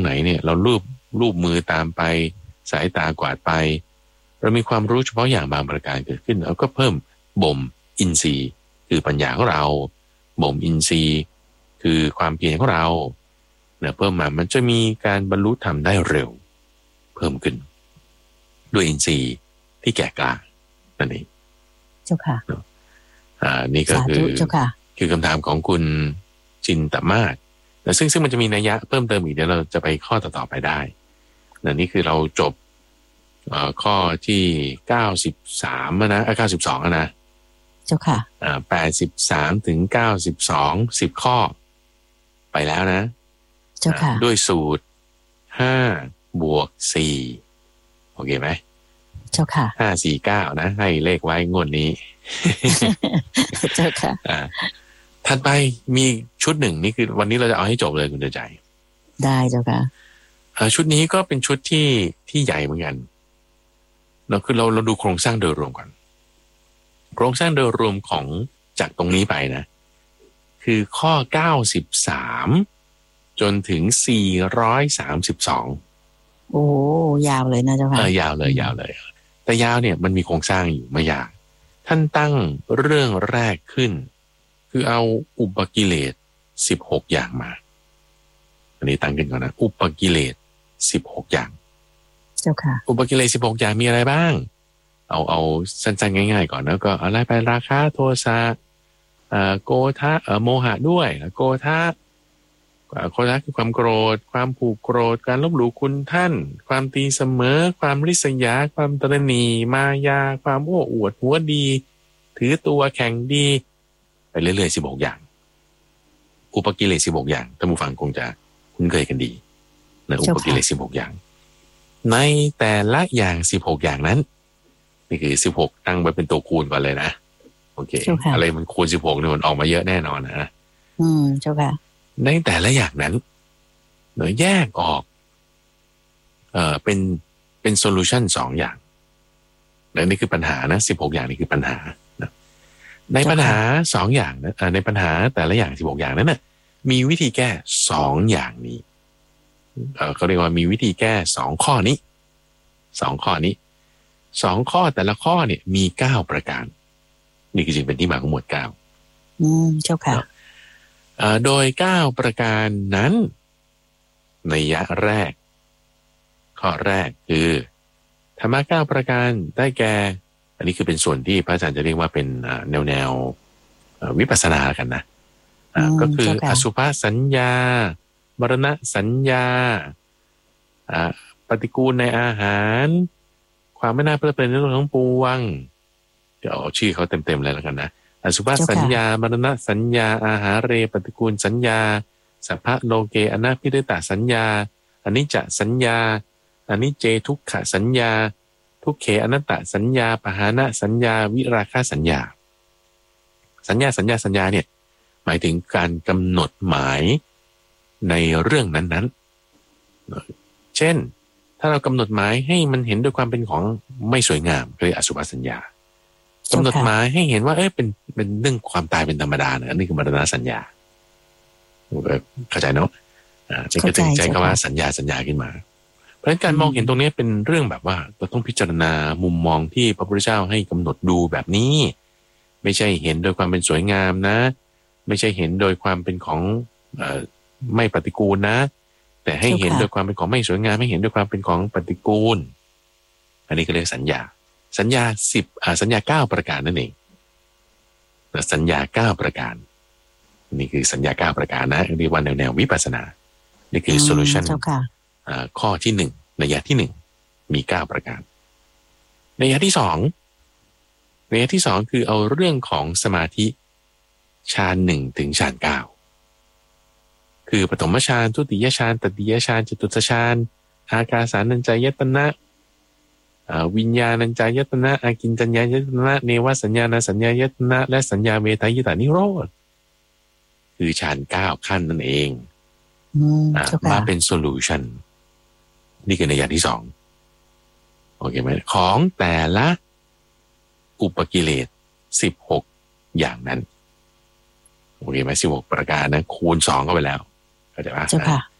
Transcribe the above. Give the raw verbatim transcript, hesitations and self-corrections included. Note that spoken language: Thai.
ไหนเนี่ยเราลูบลูบมือตามไปสายตากวาดไปเรามีความรู้เฉพาะอย่างบางประการเกิดขึ้นเราก็เพิ่มบ่มอินทรีย์คือปัญญาของเราบ่มอินทรีย์คือความเพียรของเราเนี่ยเพิ่มมามันจะมีการบรรลุธรรมได้เร็วเพิ่มขึ้นด้วยอินทรีย์ที่แก่กล้านั่นเองเจ้าค่ะอ่านี่ก็คือเจ้าค่ะคือคำถามของคุณจินตมาศแต่ซึ่งซึ่งมันจะมีนัยยะเพิ่มเติมอีกเดี๋ยวเราจะไปข้อต่อๆไปได้นะนี่คือเราจบข้อที่เก้าสิบสามนะเก้าสิบสองนะเจ้าค่ะอ่าแปดสิบสามถึงเก้าสิบสองสิบข้อไปแล้วนะเจ้าค่ะด้วยสูตรห้าบวกสี่โอเคไหมเจ้าค่ะห้าสี่เก้านะให้เลขไว้งวดนี้เจ้าค่ะอ่าถัดไปมีชุดหนึ่งนี่คือวันนี้เราจะเอาให้จบเลยคุณเดือใจได้เจ้าค่ะชุดนี้ก็เป็นชุดที่ที่ใหญ่เหมือนกันเราคือเราเราดูโครงสร้างโดยรวมก่อนโครงสร้างโดยรวมของจากตรงนี้ไปนะคือข้อเก้าสิบสามจนถึงสี่ร้อยสามสิบสองโอ้ยาวเลยนะเจ้าค่ะเออยาวเลยยาวเลยแต่ยาวเนี่ยมันมีโครงสร้างอยู่ไม่ยากท่านตั้งเรื่องแรกขึ้นคือเอาอุปกิเลสสิบหกอย่างมาอันนี้ตั้งขึ้นก่อนนะอุปกิเลสสิบหกอย่างเจ้าค่ะอุปกิเลสสิบหกอย่างมีอะไรบ้างเอาเอาสั้นๆง่ายๆก่อนแล้วก็อะไรไปราคะโทสะเอ่อโกธะเอ่อโมหะด้วยโกธะโกธะคือความโกรธความผูกโกรธการลบหลู่คุณท่านความตีเสมอความริษยาความตระหนี่มายาความโอ้อวดหัวดีถือตัวแข่งดีไปเรื่อยๆสิบหกอย่างอุปกิเลสสิบหกอย่างท่านผู้ฟังคงจะคุ้นเคยกันดีนะอุปกิเลสสิบหกอย่างในแต่ละอย่างสิบหกอย่างนั้นนี่คือสิบหกตั้งไว้เป็นตัวคูณก่อนเลยนะโอเคอะไรมันคูณสิบหกเนี่ยมันออกมาเยอะแน่นอนนะอืมเจ้าค่ะในแต่ละอย่างนั้นเดี๋ยวแยกออกเอ่อเป็นเป็นโซลูชันสองอย่างและนี่คือปัญหานะสิบหกอย่างนี่คือปัญหานะในปัญหาสองอย่างนะในปัญหาแต่ละอย่างสิบหกอย่างนั้นน่ะมีวิธีแก้สองอย่างนี้เอ่อเขาเรียกว่ามีวิธีแก้สองข้อนี้สองข้อนี้สองข้อแต่ละข้อเนี่ยมีเก้าประการนี่คือจึงเป็นที่มาของหมวดเก้าอืมเจ้าค่ะเอ่อโดยเก้าประการนั้นในยะแรกข้อแรกคือธรรมะเก้าประการได้แก่อันนี้คือเป็นส่วนที่พระอาจารย์จะเรียกว่าเป็นแนวแนววิปัสสนากันนะก็คืออสุภสัญญามรณะสัญญาปฏิกูลในอาหารความไม่น่าเพลิดเพลินในเรื่องของปวงเดี๋ยวเอาชื่อเขาเต็มๆเลยแล้วกันนะอสุภสัญญามรณะสัญญาอาหารเรปฏิกูลสัญญาสัพพะโลเกอนาภิริตสัญญาอนิจจสัญญาอนิจเจทุกขสัญญาทุกเขอนัตตสัญญาปหานะสัญญาวิราคะสัญญาสัญญาสัญญาสัญญาเนี่ยหมายถึงการกำหนดหมายในเรื่องนั้นๆเช่นถ้าเรากำหนดหมายให้มันเห็นด้วยความเป็นของไม่สวยงามเรียกอสุภสัญญากำหนดหมายให้เห็นว่าเอ้ยเป็นเป็นเรื่องความตายเป็นธรรมดานะนี่คือมรณะสัญญาเข้าใจเนาะอ่าจะก็ถึงใจคำว่าสัญญาสัญญาขึ้นมาเพราะฉะนั้นการมองเห็นตรงนี้เป็นเรื่องแบบว่าเราต้องพิจารณามุมมองที่พระพุทธเจ้าให้กำหนดดูแบบนี้ไม่ใช่เห็นโดยความเป็นสวยงามนะไม่ใช่เห็นโดยความเป็นของเอ่อไม่ปฏิกูลนะแต่ให้เห็นโดยความเป็นของไม่สวยงามให้เห็นด้วยความเป็นของปฏิกูลอันนี้ก็เรียกสัญญาสัญญาสิบอ่าสัญญาเก้าประการนั่นเองสัญญาเก้าประการนี่คือสัญญาเก้าประการนะเรียกว่าแนวแนววิปัสสนานี่คือโซลูชันข้อที่หนึ่งนัยยะที่หนึ่งมีเก้าประการนัยยะที่สองนัยยะที่สองคือเอาเรื่องของสมาธิฌานหนึ่งถึงฌานเก้าคือปฐมฌานทุติยฌานตติยฌานจตุตฌานอากาสานัญจายตนะวิญญาณัญจายตนะอากินจัญญายตนะเนวสัญญาณสัญญายตนะและสัญญาเวทายตานิโรธคือฌานเก้าขั้นนั่นเองมาเป็นโซลูชันนี่คือนัยยะที่สองโอเคไหมของแต่ละอุปกิเลสสิบหกอย่างนั้นโอเคไหมสิบหกประการนะคูณสองเข้าไปแล้วเข้าใจป่ะเจ้าค่ะ